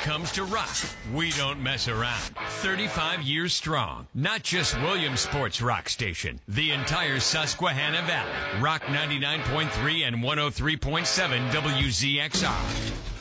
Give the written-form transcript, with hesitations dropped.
comes to rock, we don't mess around. 35 years strong. Not just Williams Sports Rock Station. The entire Susquehanna Valley. Rock 99.3 and 103.7 WZXR.